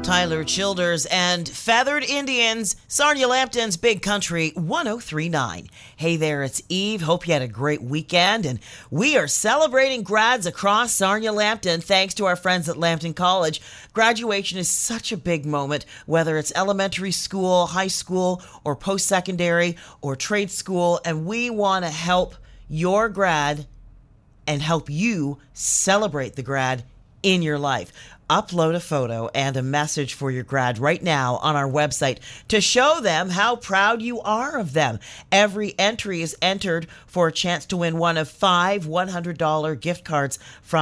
Tyler Childers and Feathered Indians, Sarnia Lambton's Big Country 1039. Hey there, it's Eve. Hope you had a great weekend. And we are celebrating grads across Sarnia Lambton thanks to our friends at Lambton College. Graduation is such a big moment, whether it's elementary school, high school, or post-secondary, or trade school. And we want to help your grad and help you celebrate the grad in your life. Upload a photo and a message for your grad right now on our website to show them how proud you are of them. Every entry is entered for a chance to win one of 5 $100 gift cards from